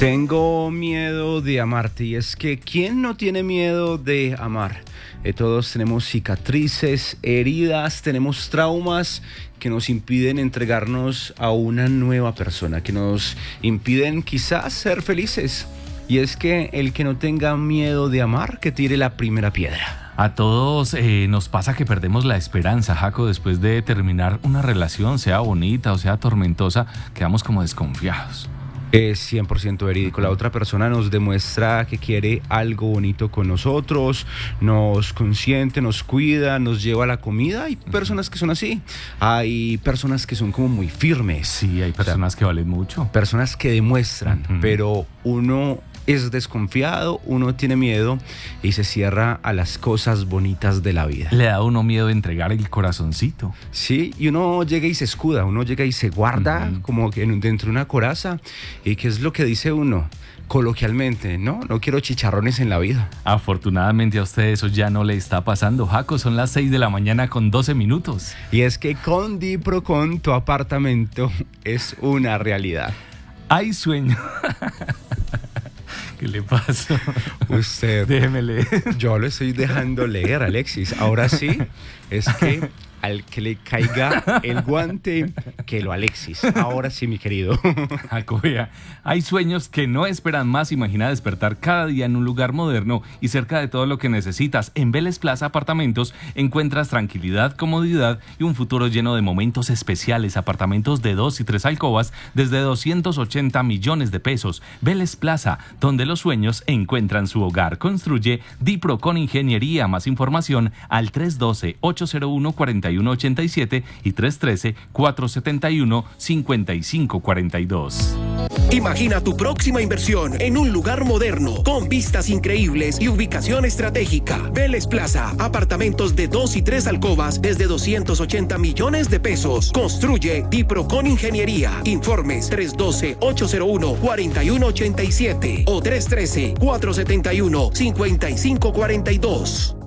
Tengo miedo de amarte, y es que ¿quién no tiene miedo de amar? Todos tenemos cicatrices, heridas, tenemos traumas que nos impiden entregarnos a una nueva persona, que nos impiden quizás ser felices. Y es que el que no tenga miedo de amar, que tire la primera piedra. A todos nos pasa que perdemos la esperanza, Jaco, después de terminar una relación, sea bonita o sea tormentosa, quedamos como desconfiados. Es 100% verídico. La otra persona nos demuestra que quiere algo bonito con nosotros, nos consiente, nos cuida, nos lleva a la comida. Hay personas que son así. Hay personas que son como muy firmes. Sí, hay personas que valen mucho. Personas que demuestran, pero uno es desconfiado, uno tiene miedo y se cierra a las cosas bonitas de la vida. Le da a uno miedo entregar el corazoncito. Sí, y uno llega y se escuda, uno llega y se guarda como que dentro de una coraza. ¿Y qué es lo que dice uno? Coloquialmente, no quiero chicharrones en la vida. Afortunadamente a usted eso ya no le está pasando, Jaco. Son las 6 de la mañana con 12 minutos. Y es que con Diprocon tu apartamento es una realidad. Hay sueño. ¿Qué le pasó? Usted. Déjeme leer. Yo lo estoy dejando leer, Alexis. Ahora sí, es que al que le caiga el guante, que lo Alexis. Ahora sí, mi querido. Jaco, vea, hay sueños que no esperan más. Imagina despertar cada día en un lugar moderno y cerca de todo lo que necesitas. En Vélez Plaza Apartamentos encuentras tranquilidad, comodidad y un futuro lleno de momentos especiales. Apartamentos de 2 y 3 alcobas desde 280 millones de pesos. Vélez Plaza, donde los sueños encuentran su hogar. Construye Diprocon Ingeniería. Más información al 312-801-4187 y 313-471-5542. Imagina tu próxima inversión en un lugar moderno, con vistas increíbles y ubicación estratégica. Vélez Plaza, apartamentos de 2 y 3 alcobas desde 280 millones de pesos. Construye Diprocon Ingeniería. Informes 312-801-4187 o 313-471-5542.